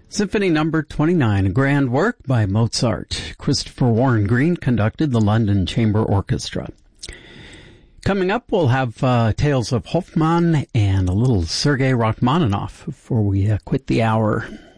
Symphony Number 29, a grand work by Mozart. Christopher Warren Green conducted the London Chamber Orchestra. Coming up, we'll have tales of Hoffmann and a little Sergei Rachmaninoff before we quit the hour.